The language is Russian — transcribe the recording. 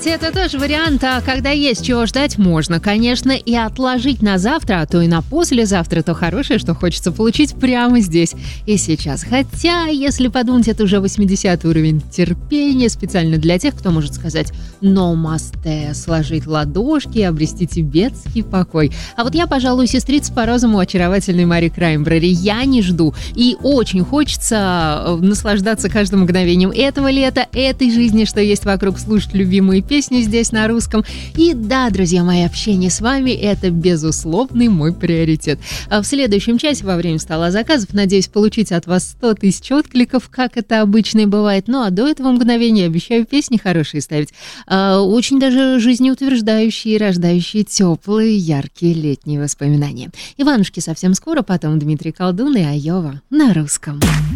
Кстати, это тоже вариант, а когда есть чего ждать, можно, конечно, и отложить на завтра, а то и на послезавтра то хорошее, что хочется получить прямо здесь и сейчас. Хотя, если подумать, это уже 80-й уровень терпения, специально для тех, кто может сказать «номасте», сложить ладошки и обрести тибетский покой. А вот я, пожалуй, сестрица по разуму очаровательной Мари Краймбрери. Я не жду, и очень хочется наслаждаться каждым мгновением этого лета, этой жизни, что есть вокруг, слушать любимые песни здесь на русском. И да, друзья мои, общение с вами — это безусловный мой приоритет. А в следующем часе во время стола заказов надеюсь получить от вас 100 тысяч откликов, как это обычно и бывает. Ну а до этого мгновения обещаю песни хорошие ставить. Очень даже жизнеутверждающие, рождающие теплые, яркие летние воспоминания. Иванушки совсем скоро, потом Дмитрий Колдун и Айова на русском.